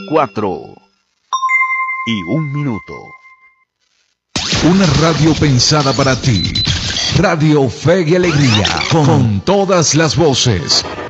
4:01. Una radio pensada para ti. Radio Fe y Alegría, con todas las voces.